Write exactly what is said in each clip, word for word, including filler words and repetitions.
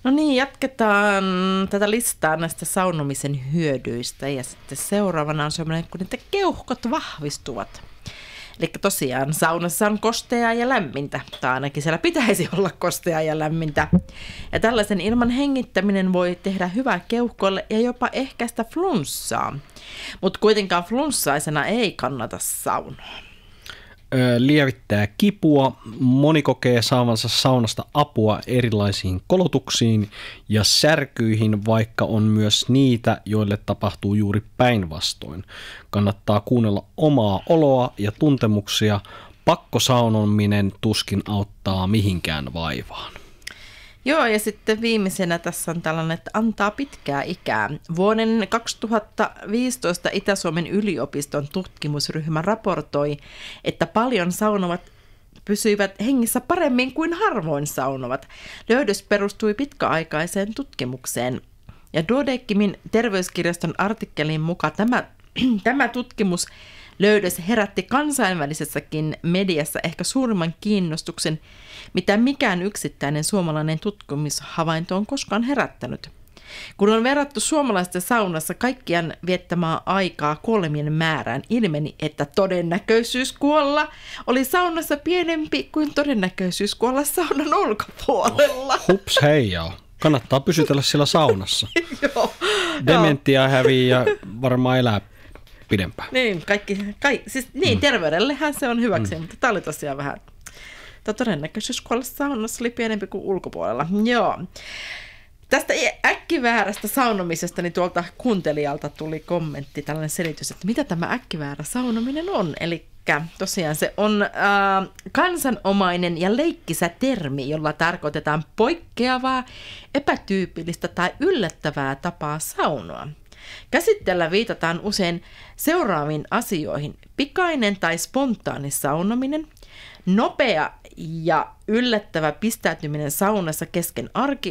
No niin, jatketaan tätä listaa näistä saunomisen hyödyistä ja sitten seuraavana on semmoinen, kun niitä keuhkot vahvistuvat. Eli tosiaan saunassa on kosteaa ja lämmintä, tai ainakin siellä pitäisi olla kosteaa ja lämmintä. Ja tällaisen ilman hengittäminen voi tehdä hyvää keuhkoille ja jopa ehkäistä flunssaa. Mutta kuitenkaan flunssaisena ei kannata saunoa. Lievittää kipua. Moni kokee saavansa saunasta apua erilaisiin kolotuksiin ja särkyihin, vaikka on myös niitä, joille tapahtuu juuri päinvastoin. Kannattaa kuunnella omaa oloa ja tuntemuksia. Pakkosaunominen tuskin auttaa mihinkään vaivaan. Joo, ja sitten viimeisenä tässä on tällainen, että antaa pitkää ikää. Vuoden kaksituhattaviisitoista Itä-Suomen yliopiston tutkimusryhmä raportoi, että paljon saunovat pysyivät hengissä paremmin kuin harvoin saunovat. Löydös perustui pitkäaikaiseen tutkimukseen. Ja Duodecimin terveyskirjaston artikkelin mukaan tämä, tämä tutkimus löydös herätti kansainvälisessäkin mediassa ehkä suurimman kiinnostuksen, mitä mikään yksittäinen suomalainen tutkimushavainto on koskaan herättänyt. Kun on verrattu suomalaisten saunassa kaikkiaan viettämää aikaa kuolemien määrään, ilmeni, että todennäköisyys kuolla oli saunassa pienempi kuin todennäköisyys kuolla saunan ulkopuolella. Hups heijaa. Kannattaa pysytellä siellä saunassa. Joo. Dementia häviää ja varmaan elää pidempään. Niin, kaikki, kaikki, siis niin, mm. terveydellehän se on hyväksi, mm. mutta tämä oli tosiaan vähän, todennäköisyys kuolla saunassa oli pienempi kuin ulkopuolella. Joo. Tästä äkkiväärästä saunomisesta niin tuolta kuuntelijalta tuli kommentti, tällainen selitys, että mitä tämä äkkiväärä saunominen on. Eli tosiaan se on äh, kansanomainen ja leikkisä termi, jolla tarkoitetaan poikkeavaa, epätyypillistä tai yllättävää tapaa saunoa. Käsitteellä viitataan usein seuraaviin asioihin: pikainen tai spontaani saunominen, nopea ja yllättävä pistäytyminen saunassa kesken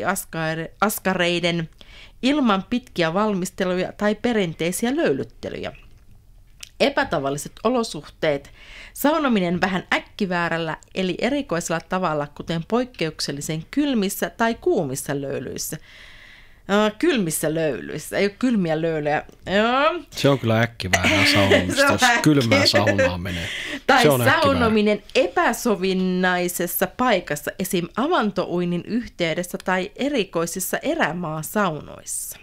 arkiaskareiden, ilman pitkiä valmisteluja tai perinteisiä löylyttelyjä. Epätavalliset olosuhteet, saunominen vähän äkkiväärällä eli erikoisella tavalla, kuten poikkeuksellisen kylmissä tai kuumissa löylyissä. Uh, kylmissä löylyissä, ei ole kylmiä löylyjä. Joo. Se on kyllä äkkiväärää saunomista, jos äkki... kylmää saunaa menee. Tai saunominen epäsovinnaisessa paikassa, esim. Avantouinnin yhteydessä tai erikoisissa erämaasaunoissa.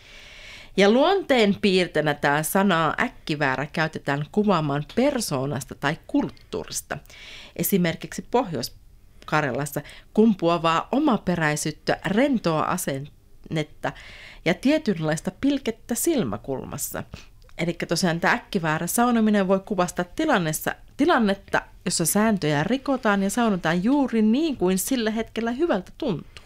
Ja luonteen piirteenä tämä sana äkkiväärä käytetään kuvaamaan persoonasta tai kulttuurista. Esimerkiksi Pohjois-Karjalassa kumpuavaa omaperäisyyttä, rentoa asennetta ja tietynlaista pilkettä silmäkulmassa. Eli tosiaan tämä äkkiväärä saunominen voi kuvastaa tilannetta, jossa sääntöjä rikotaan ja saunotaan juuri niin kuin sillä hetkellä hyvältä tuntuu.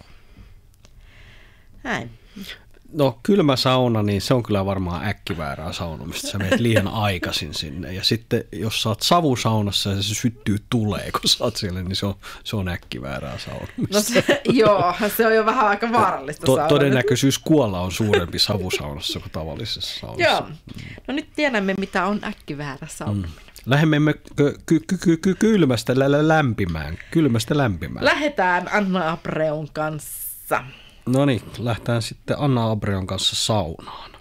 Näin. No kylmä sauna, niin se on kyllä varmaan äkkiväärää saunomista. Sä menet liian aikaisin sinne. Ja sitten jos sä oot savusaunassa ja se syttyy tulee, kun sä oot siellä, niin se on, se on äkkiväärää saunomista. No se, joo, se on jo vähän aika vaarallista to, saunaa. Todennäköisyys kuolla on suurempi savusaunassa kuin tavallisessa saunassa. Joo, no nyt tiedämme, mitä on äkkiväärä saunominen. Mm. Lähemmemme ky- ky- ky- ky- kylmästä lämpimään. Kylmästä lämpimään. Lähdetään Anna Abreun kanssa. No niin, lähdetään sitten Anna Abreun kanssa saunaan.